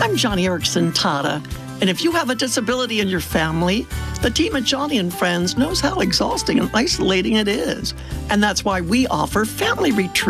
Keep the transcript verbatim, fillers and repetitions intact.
I'm Joni Eareckson Tada, and if you have a disability in your family, the team at Joni and Friends knows how exhausting and isolating it is. And that's why we offer family retreats.